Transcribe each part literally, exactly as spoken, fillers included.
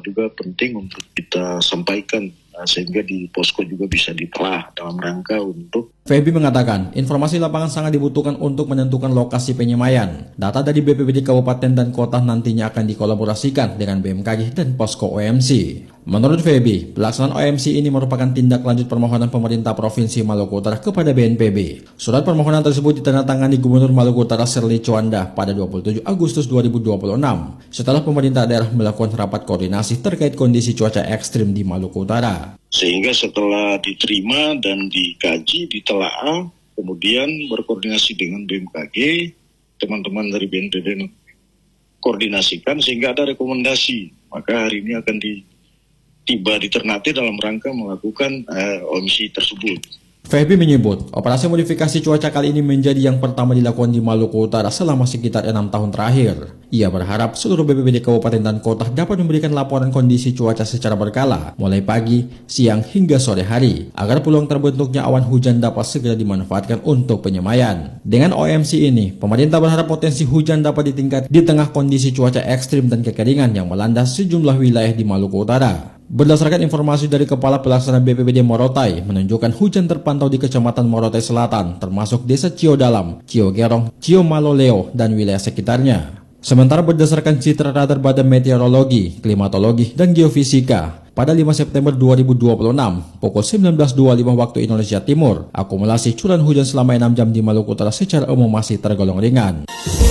juga penting untuk kita sampaikan sehingga di posko juga bisa ditelah dalam rangka untuk. Feby mengatakan, informasi lapangan sangat dibutuhkan untuk menentukan lokasi penyemayan. Data dari B P B D Kabupaten dan Kota nantinya akan dikolaborasikan dengan B M K G dan posko O M C. Menurut Feby, pelaksanaan O M C ini merupakan tindak lanjut permohonan pemerintah Provinsi Maluku Utara kepada B N P B. Surat permohonan tersebut ditandatangani Gubernur Maluku Utara Sherly Chowanda pada dua puluh tujuh Agustus dua ribu dua puluh enam setelah pemerintah daerah melakukan rapat koordinasi terkait kondisi cuaca ekstrim di Maluku Utara. Sehingga setelah diterima dan dikaji, ditelaah, kemudian berkoordinasi dengan B M K G, teman-teman dari B N P B koordinasikan sehingga ada rekomendasi. Maka hari ini akan di tiba di Ternate dalam rangka melakukan uh, O M C tersebut. Feby menyebut, operasi modifikasi cuaca kali ini menjadi yang pertama dilakukan di Maluku Utara selama sekitar enam tahun terakhir. Ia berharap seluruh B P B D Kabupaten dan Kota dapat memberikan laporan kondisi cuaca secara berkala, mulai pagi, siang, hingga sore hari, agar peluang terbentuknya awan hujan dapat segera dimanfaatkan untuk penyemayan. Dengan O M C ini, pemerintah berharap potensi hujan dapat ditingkat di tengah kondisi cuaca ekstrim dan kekeringan yang melanda sejumlah wilayah di Maluku Utara. Berdasarkan informasi dari Kepala Pelaksana B P B D Morotai, menunjukkan hujan terpantau di Kecamatan Morotai Selatan, termasuk Desa Cio Dalam, Cio Gerong, Cio Maloleo, dan wilayah sekitarnya. Sementara berdasarkan citra radar Badan Meteorologi, Klimatologi, dan Geofisika, pada lima September dua ribu dua puluh enam, pukul sembilan belas dua puluh lima waktu Indonesia Timur, akumulasi curah hujan selama enam jam di Maluku Utara secara umum masih tergolong ringan.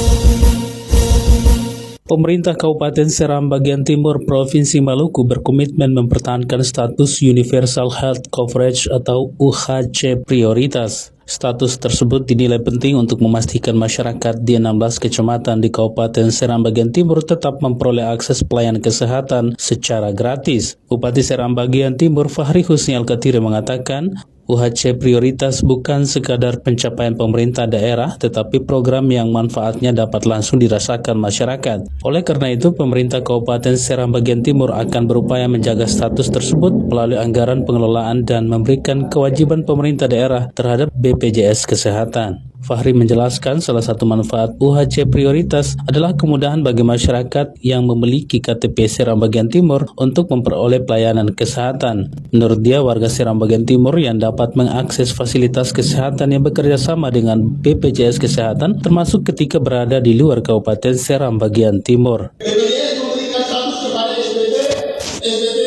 Pemerintah Kabupaten Seram bagian Timur Provinsi Maluku berkomitmen mempertahankan status Universal Health Coverage atau U H C prioritas. Status tersebut dinilai penting untuk memastikan masyarakat di enam belas kecamatan di Kabupaten Seram bagian Timur tetap memperoleh akses pelayanan kesehatan secara gratis. Bupati Seram bagian Timur Fahri Husni Al-Katiri mengatakan, U H C prioritas bukan sekadar pencapaian pemerintah daerah, tetapi program yang manfaatnya dapat langsung dirasakan masyarakat. Oleh karena itu, pemerintah Kabupaten Seram bagian Timur akan berupaya menjaga status tersebut melalui anggaran pengelolaan dan memberikan kewajiban pemerintah daerah terhadap B P J S Kesehatan. Fahri menjelaskan salah satu manfaat U H C prioritas adalah kemudahan bagi masyarakat yang memiliki K T P Seram bagian Timur untuk memperoleh pelayanan kesehatan. Menurut dia, warga Seram bagian Timur yang dapat mengakses fasilitas kesehatan yang bekerja sama dengan B P J S Kesehatan termasuk ketika berada di luar Kabupaten Seram bagian Timur. B P J S memberikan status kepada S B B, S B B